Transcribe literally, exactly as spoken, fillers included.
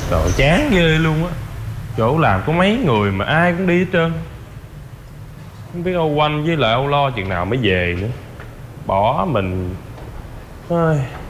Trời chán ghê luôn á. Chỗ làm có mấy người mà ai cũng đi hết trơn. Không biết Âu Anh với lại Âu Lo chừng nào mới về nữa. Bỏ mình. Ơi.